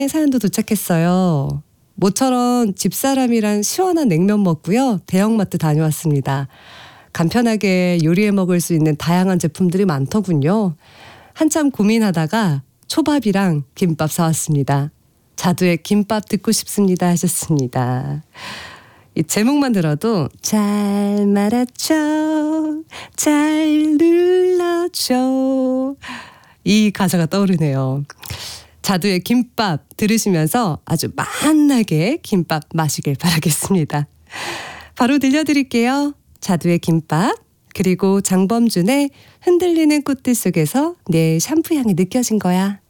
사연도 도착했어요. 모처럼 집사람이랑 시원한 냉면 먹고요. 대형마트 다녀왔습니다. 간편하게 요리해 먹을 수 있는 다양한 제품들이 많더군요. 한참 고민하다가 초밥이랑 김밥 사왔습니다. 자두의 김밥 듣고 싶습니다 하셨습니다. 이 제목만 들어도 잘 말았죠, 잘 눌러줘, 이 가사가 떠오르네요. 자두의 김밥 들으시면서 아주 맛나게 김밥 마시길 바라겠습니다. 바로 들려드릴게요. 자두의 김밥, 그리고 장범준의 흔들리는 꽃들 속에서 내 샴푸 향이 느껴진 거야.